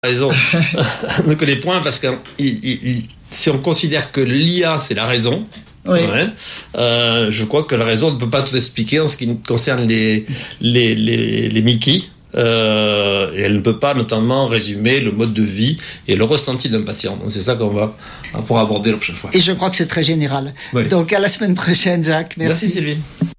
raison. Donc les points, parce que si on considère que l'IA c'est la raison, oui. Je crois que la raison ne peut pas tout expliquer en ce qui concerne les Mickey. Et elle ne peut pas notamment résumer le mode de vie et le ressenti d'un patient. Donc c'est ça qu'on pourra aborder la prochaine fois. Et je crois que c'est très général. Oui. Donc à la semaine prochaine, Jacques. Merci Sylvie.